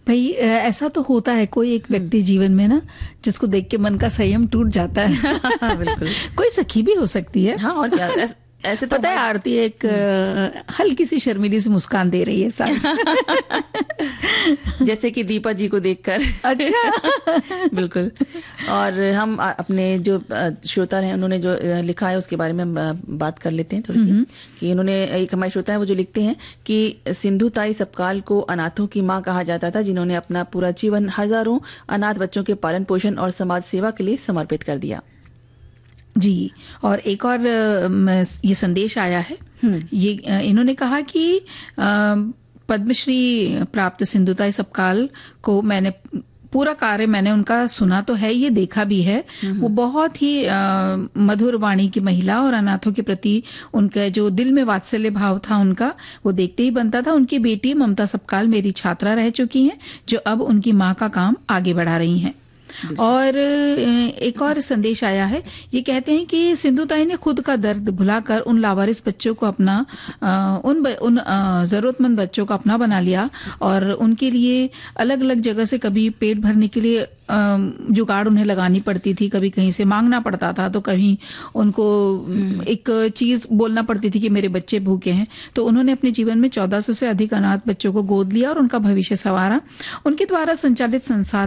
भाई ऐसा तो होता है, कोई एक व्यक्ति जीवन में ना जिसको देख के मन का संयम टूट जाता है। बिल्कुल। कोई सखी भी हो सकती है। हाँ, और क्या, ऐसे तो पता है आरती एक हल्की सी शर्मीली सी मुस्कान दे रही है साथ। जैसे कि दीपा जी को देखकर। अच्छा। बिल्कुल। और हम अपने जो श्रोता हैं उन्होंने जो लिखा है उसके बारे में बात कर लेते हैं थोड़ी सी। कि उन्होंने, एक हमारे श्रोता है वो जो लिखते हैं कि सिंधु ताई सपकाल को अनाथों की माँ कहा जाता था, जिन्होंने अपना पूरा जीवन हजारों अनाथ बच्चों के पालन पोषण और समाज सेवा के लिए समर्पित कर दिया। जी, और एक और ये संदेश आया है। ये इन्होंने कहा कि पद्मश्री प्राप्त सिंधुताई सपकाल को मैंने पूरा कार्य मैंने उनका सुना तो है, ये देखा भी है। वो बहुत ही मधुर वाणी की महिला और अनाथों के प्रति उनका जो दिल में वात्सल्य भाव था उनका, वो देखते ही बनता था। उनकी बेटी ममता सपकाल मेरी छात्रा रह चुकी हैं, जो अब उनकी माँ का काम आगे बढ़ा रही हैं। और एक और संदेश आया है, ये कहते हैं कि सिंधुताई ने खुद का दर्द भुलाकर उन लावारिस बच्चों को अपना उन जरूरतमंद बच्चों को अपना बना लिया और उनके लिए अलग अलग जगह से कभी पेट भरने के लिए जुगाड़ उन्हें लगानी पड़ती थी, कभी कहीं से मांगना पड़ता था, तो कभी उनको एक चीज बोलना पड़ती थी कि मेरे बच्चे भूखे हैं। तो उन्होंने अपने जीवन में 1400 से अधिक अनाथ बच्चों को गोद लिया और उनका भविष्य संवारा। उनके द्वारा संचालित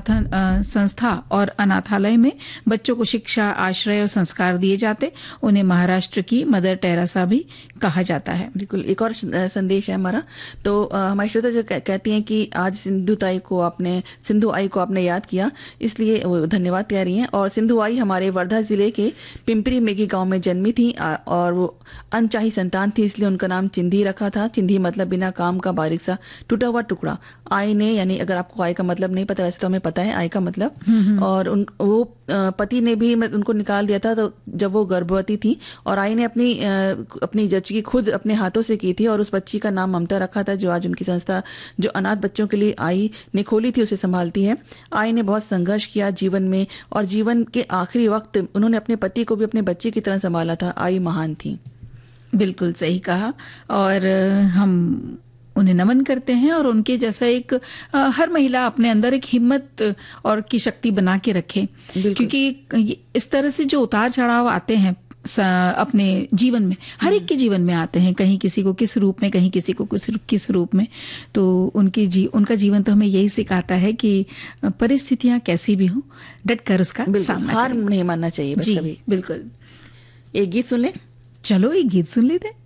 संस्था और अनाथालय में बच्चों को शिक्षा, आश्रय और संस्कार दिए जाते। उन्हें महाराष्ट्र की मदर टेरेसा भी कहा जाता है। बिल्कुल। एक और संदेश है हमारा, तो हमारी श्रोता जो कहती हैं कि आज सिंधु आई को आपने याद किया, इसलिए वो धन्यवाद कह रही हैं। और सिंधु आई हमारे वर्धा जिले के पिंपरी मेघी गांव में जन्मी थी और वो अनचाही संतान थी, इसलिए उनका नाम चिंधी रखा था। चिंधी मतलब बिना काम का बारीक सा टूटा हुआ टुकड़ा। आई ने, यानी अगर आपको आई का मतलब नहीं पता, वैसे तो हमें पता है आई का मतलब। और वो पति ने भी उनको निकाल दिया था तो जब वो गर्भवती थी, और आई ने अपनी जच्ची खुद अपने हाथों से की थी और उस बच्ची का नाम ममता रखा था, जो आज उनकी संस्था जो अनाथ बच्चों के लिए आई ने खोली थी उसे संभालती है। आई ने बहुत संघर्ष किया जीवन में, और जीवन के आखिरी वक्त उन्होंने अपने पति को भी अपने बच्चे की तरह संभाला था। आई महान थी। बिल्कुल सही कहा, और हम उन्हें नमन करते हैं। और उनके जैसा एक हर महिला अपने अंदर एक हिम्मत और की शक्ति बना के रखे, क्योंकि इस तरह से जो उतार चढ़ाव आते हैं अपने जीवन में, हर एक के जीवन में आते हैं, कहीं किसी को किस रूप में, कहीं किसी को किस रूप में। तो उनका जीवन तो हमें यही सिखाता है कि परिस्थितियां कैसी भी हो, डट कर उसका सामना, हार नहीं मानना चाहिए बस कभी। बिल्कुल। एक गीत सुन ले। चलो एक गीत सुन लेते हैं।